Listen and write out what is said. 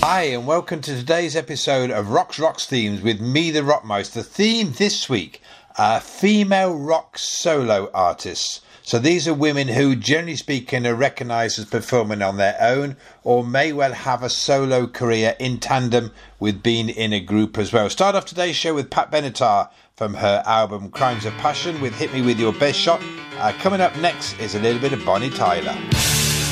Hi, and welcome to today's episode of Rocks Themes with me, the Rockmouse. The theme this week are female rock solo artists. So these are women who, generally speaking, are recognised as performing on their own or may well have a solo career in tandem with being in a group as well. Start off today's show with Pat Benatar from her album Crimes of Passion with Hit Me With Your Best Shot. Coming up next is a little bit of Bonnie Tyler.